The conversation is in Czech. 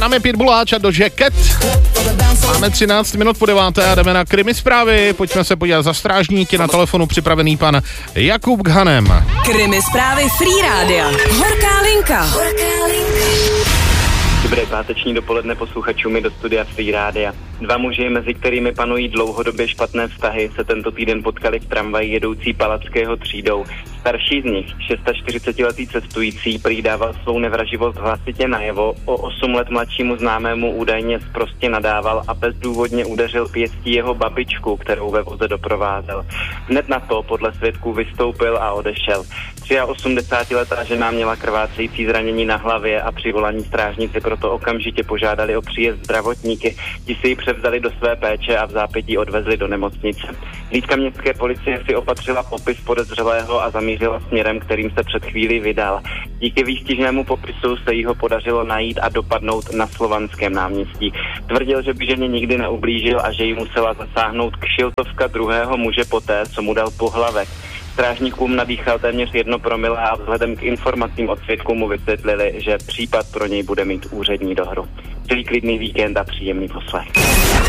námi Pitbulláč a Doja Cat. Máme 13 minut po 9 a jdeme na krimi zprávy. Pojďme se podívat za strážníky, na telefonu připravený pan Jakub Ghanem. Krimi zprávy Free Rádia. Horká linka. Dobré páteční dopoledne posluchačům do studia Free Rádia. Dva muži, mezi kterými panují dlouhodobě špatné vztahy, se tento týden potkali v tramvaji jedoucí Palackého třídou. Starší z nich, 46letý cestující, prý dával svou nevraživost hlasitě najevo, o 8 let mladšímu známému údajně sprostě nadával a bezdůvodně udeřil pěstí jeho babičku, kterou ve voze doprovázel. Hned na to podle svědků vystoupil a odešel. 83letá žena měla krvácející zranění na hlavě a přivolaní strážníci proto okamžitě požádali o příjezd zdravotníky. Ti si ji převzali do své péče a v zápětí odvezli do nemocnice. Hlídka městské policie si opatřila popis podezřelého a zamířila směrem, kterým se před chvílí vydal. Díky výstižnému popisu se jí ho podařilo najít a dopadnout na Slovanském náměstí. Tvrdil, že by ženě nikdy neublížil a že jí musela zasáhnout kšiltovka druhého muže poté, co mu dal pohlavek. Strážníkům nadýchal téměř 1 promile a vzhledem k informacím od svědků mu vysvětlili, že případ pro něj bude mít úřední dohru. Celý klidný víkend a příjemný poslech.